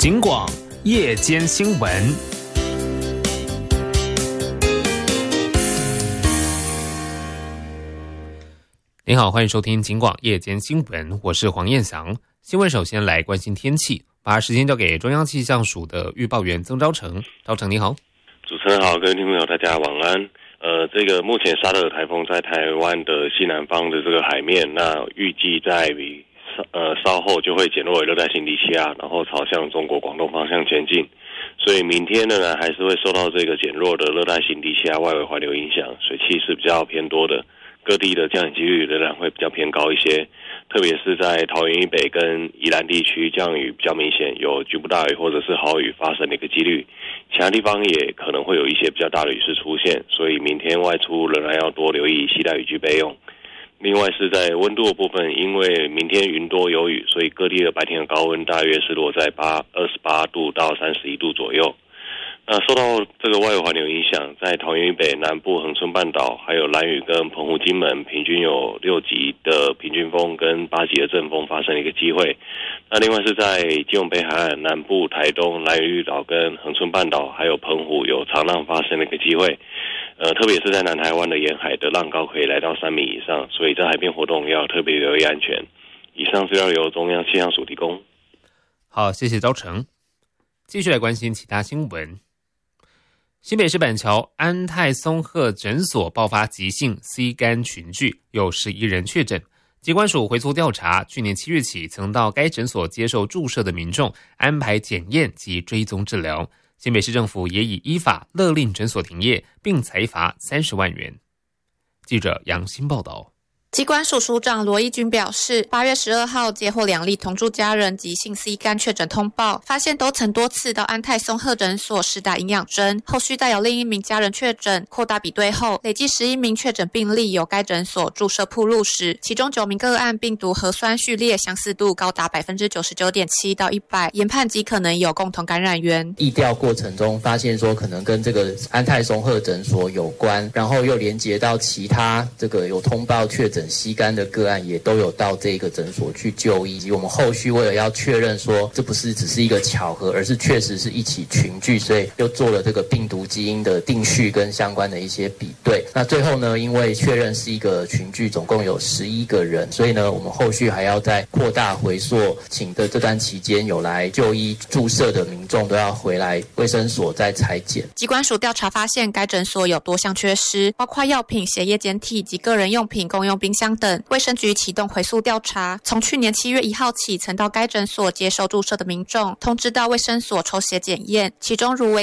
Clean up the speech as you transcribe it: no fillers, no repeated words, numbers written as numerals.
警广夜间新闻。您好，欢迎收听警广夜间新闻，我是黄彦翔。新闻首先来关心天气，把时间交给中央气象署的预报员曾昭成。昭成你好。 主持人好，各位听众朋友大家晚安。这个目前沙特尔台风在台湾的西南方的这个海面，那预计在稍后就会减弱为热带性低气压，然后朝向中国广东方向前进。所以明天呢，还是会受到这个减弱的热带性低气压外围环流影响，水汽是比较偏多的。各地的降雨几率仍然会比较偏高一些，特别是在桃园以北跟宜兰地区降雨比较明显，有局部大雨或者是豪雨发生的一个几率。其他地方也可能会有一些比较大的雨势出现，所以明天外出仍然要多留意携带雨具备用。另外是在温度的部分，因为明天云多有雨，所以各地的白天的高温大约是落在28度到31度左右。那受到这个外围环流影响，在桃园以北、南部恒春半岛，还有兰屿跟澎湖、金门，平均有6级的平均风跟8级的阵风发生的一个机会。那另外是在基隆北海岸、南部、台东、兰屿绿岛跟恒春半岛，还有澎湖有长浪发生的一个机会。特别是在南台湾的沿海的浪高可以来到3米以上，所以在海边活动要特别留意安全。以上资料由中央气象署提供。 好，谢谢昭成。继续来关心其他新闻。新北市板桥安泰松鹤诊所爆发急性 C 肝群聚，有11人确诊。疾管署回溯调查，去年7月起曾到该诊所接受注射的民众安排检验及追踪治疗。新北市政府也已依法勒令诊所停业，并裁罚30万元。记者杨欣报道。 疾管署署长罗一军表示，8月12号接获2例同住家人急性 C 肝确诊通报，发现都曾多次到安泰松鹤诊所施打营养针，后续再有另一名家人确诊，扩大比对后，累计11名确诊病例由该诊所注射暴露史，其中9名个案病毒核酸序列相似度高达 99.7% 到100%，研判极可能有共同感染源。 疫调过程中发现说可能跟这个安泰松鹤诊所有关，然后又连接到其他这个有通报确诊C肝的个案也都有到这个诊所去就医，以及我们后续为了要确认说这不是只是一个巧合，而是确实是一起群聚，所以又做了这个病毒基因的定序跟相关的一些比对。那最后呢，因为确认是一个群聚，总共有11个人，所以呢，我们后续还要再扩大回溯，请的这段期间有来就医注射的民众都要回来卫生所再采检。 疾管署调查发现，该诊所有多项缺失，包括药品、血液检体及个人用品、公用冰箱等。卫生局启动回溯调查，从去年7月1号起，曾到该诊所接受注射的民众通知到卫生所抽血检验，其中如为